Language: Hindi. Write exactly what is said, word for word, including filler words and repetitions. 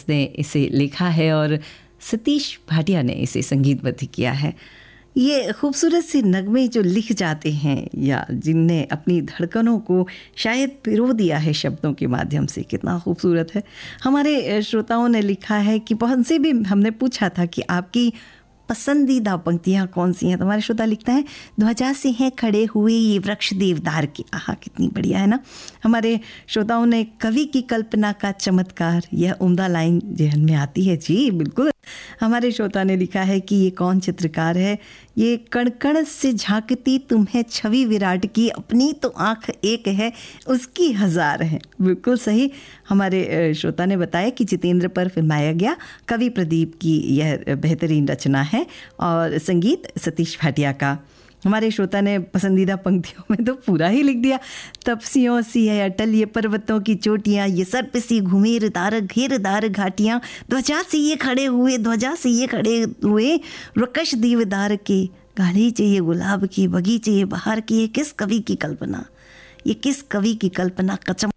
ने इसे लिखा है और सतीश भाटिया ने इसे संगीतबद्ध किया है। ये खूबसूरत से नगमे जो लिख जाते हैं या जिनने अपनी धड़कनों को शायद पिरो दिया है शब्दों के माध्यम से, कितना खूबसूरत है। हमारे श्रोताओं ने लिखा है कि बहुत से भी हमने पूछा था कि आपकी पसंदीदा पंक्तियाँ कौन सी हैं, तो हमारे श्रोता लिखता है ध्वजा से हैं खड़े हुए ये वृक्ष देवदार के। आहा, कितनी बढ़िया है ना। हमारे श्रोताओं ने कवि की कल्पना का चमत्कार, यह उम्दा लाइन जहन में आती है। जी बिल्कुल। हमारे श्रोता ने लिखा है कि ये कौन चित्रकार है, ये कणकण से झांकती तुम्हें छवि विराट की, अपनी तो आंख एक है उसकी हजार है। बिल्कुल सही। हमारे श्रोता ने बताया कि जितेंद्र पर फिल्माया गया कवि प्रदीप की यह बेहतरीन रचना है और संगीत सतीश भाटिया का। हमारे श्रोता ने पसंदीदा पंक्तियों में तो पूरा ही लिख दिया। तपसियों सी है अटल ये पर्वतों की चोटियाँ, ये सर पे सी घुमेरदार घेरदार घाटियाँ, ध्वजा से ये खड़े हुए ध्वजा से ये खड़े हुए रुकश दीवदार के, गालीचे ये गुलाब की बगीचे ये बहार की। ये किस कवि की कल्पना, ये किस कवि की कल्पना का